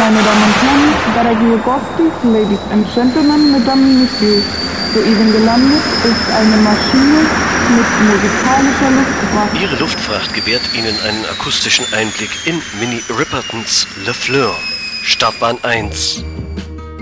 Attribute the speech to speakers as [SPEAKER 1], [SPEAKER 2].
[SPEAKER 1] Meine Damen und Herren, дорогие гости, Ladies and Gentlemen, Mesdames et Messieurs, soeben gelandet ist eine Maschine mit musikalischer Luftfracht.
[SPEAKER 2] Ihre Luftfracht gewährt Ihnen einen akustischen Einblick in Minnie Ripertons Le Fleur, Startbahn 1.